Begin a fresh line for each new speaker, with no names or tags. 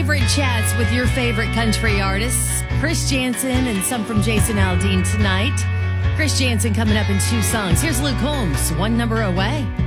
favorite chats with your favorite country artists. Chris Janson and some from Jason Aldean tonight. Chris Janson coming up in 2 songs. Here's Luke Holmes, One Number Away.